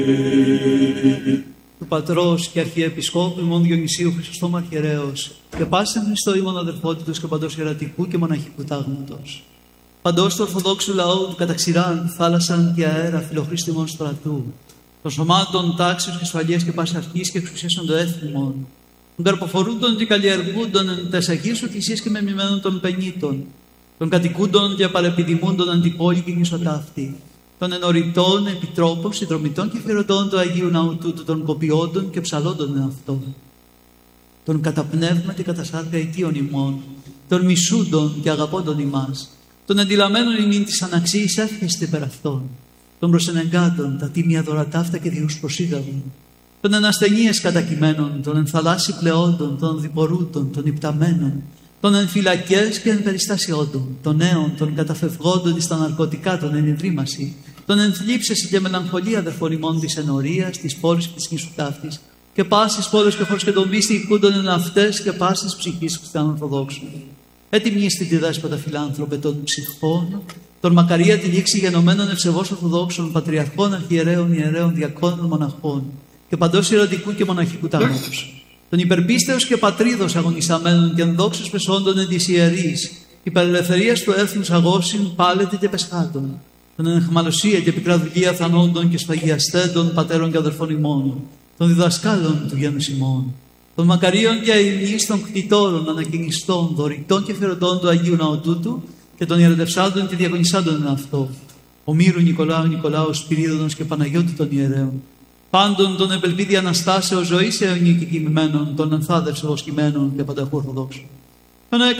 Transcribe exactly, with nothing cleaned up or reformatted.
Του Πατρός και Αρχιεπισκόπου ημών Διονυσίου Χρυσοστόμου Αρχιερέως και πάσεν Χριστό ημών αδερφότητος και παντός ιερατικού και μοναχικού τάγματος. Παντός του Ορθοδόξου λαού του καταξηράν, θάλασσαν και αέρα φιλοχρήστημων στρατού, των σωμάτων τάξεως και ασφαλείας και πάσης αρχής και εξουσίασαν το έθνημον, των καρποφορούντων και καλλιεργούντων εν τες Αγίες Εκκλησίες και μεμοιμένων των πενήτων, των κατοικούντων και παρεπιδημούντων αντιπόλη και νησοτάφτη, των ενωρητών, επιτρόπων, συνδρομητών και φυρωτών του Αγίου Ναού τούτου, των κοπιόντων και ψαλόντων εν αυτό, των καταπνεύμα και κατασάρκα αιτίων ημών, των μισούντων και αγαπώντων ημάς, των αντιλαμμένων ημίν της αναξίης έφχεστε περ' αυτών, των προσενεγκάτων, τα τίμια δωρατάφτα και διούς προσήγαγων, των ανασθενείες κατακειμένων, των ενθαλάσσι πλεόντων, των διπορούτων, των υπταμένων, των ενφυλακές και ενπεριστασιόντων, των νέων, των καταφευγόντων εις τα ναρκωτικά, των ενιδρύμαση, των ενθλίψεση και μελαγχολία αδερφών ημών της ενορίας, της πόλης και της νήσου ταύτης, και πάσης πόλης και χώρος και των πίστη οικούντων εν αυτές και πάσης ψυχής χριστιανών Ορθοδόξων. Έτοιμοι είστε τη δέσποτα φιλάνθρωπε των ψυχών, των μακαρία τη λήξη γενομένων ευσεβώς Ορθοδόξων, πατριαρχών, αρχιερέων, ιερέων, διακόνων, μοναχών και παντός ιερατικού και μοναχικού τάγματος. Των υπερπίστεως και πατρίδος αγωνισαμένων και ενδόξως πεσόντων εν της ιερής, υπερελευθερίας του έθνους αγώσιν, πάλετε και πεσχάτων, των εν αιχμαλωσία και πικρά δουλεία θανόντων και σφαγιαστέντων πατέρων και αδερφών ημών, των διδασκάλων του γένους ημών, των μακαρίων και αημιείς των κτητόρων, ανακοινιστών, δωρητών και φεροντών του Αγίου Ναού τούτου και των ιερετευσάντων και διακονισάντων εν αυτό, Ομήρου Νικολάου Νικολάου Σπυρίδωνος και Παναγιώτου των ιερέων, πάντων των επελπίδη Αναστάσεως ζωής αιωνική κοιμημένων, των ενθάδευσεως κειμένων και πανταχού Ορθοδόξων.